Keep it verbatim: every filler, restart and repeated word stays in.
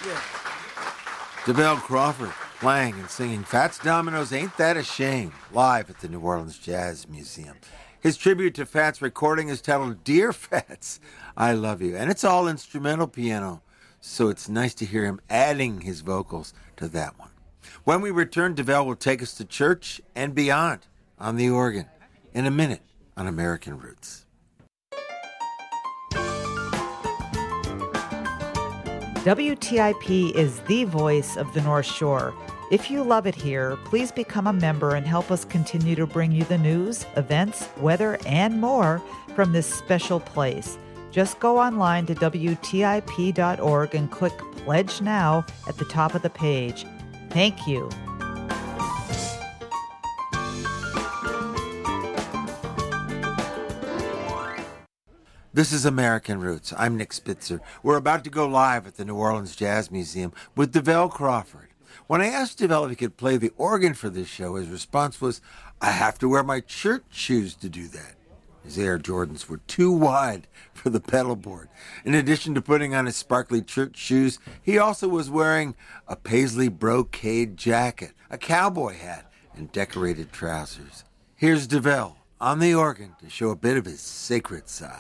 Yeah. DeVelle Crawford playing and singing Fats Domino's Ain't That a Shame, live at the New Orleans Jazz Museum. His tribute to Fats recording is titled Dear Fats, I Love You. And it's all instrumental piano, so it's nice to hear him adding his vocals to that one. When we return, DeVelle will take us to church and beyond on the organ in a minute on American Roots. W T I P is the voice of the North Shore. If you love it here, please become a member and help us continue to bring you the news, events, weather, and more from this special place. Just go online to W T I P dot org and click Pledge Now at the top of the page. Thank you. This is American Roots. I'm Nick Spitzer. We're about to go live at the New Orleans Jazz Museum with DeVelle Crawford. When I asked DeVelle if he could play the organ for this show, his response was, I have to wear my church shoes to do that. His Air Jordans were too wide for the pedal board. In addition to putting on his sparkly church shoes, he also was wearing a paisley brocade jacket, a cowboy hat, and decorated trousers. Here's DeVelle on the organ to show a bit of his sacred side.